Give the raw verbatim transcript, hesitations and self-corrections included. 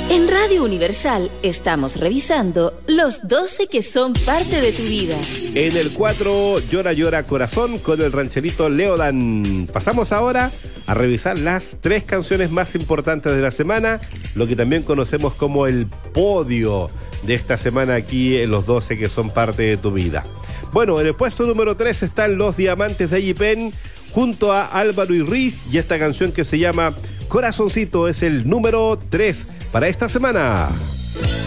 En Radio Universal estamos revisando los doce que son parte de tu vida. En el cuatro, Llora Llora Corazón con el rancherito Leodan. Pasamos ahora a revisar las tres canciones más importantes de la semana, lo que también conocemos como el podio de esta semana aquí en los doce que son parte de tu vida. Bueno, en el puesto número tres están Los Diamantes de Ayipen junto a Álvaro y Riz, y esta canción que se llama Corazoncito es el número tres para esta semana.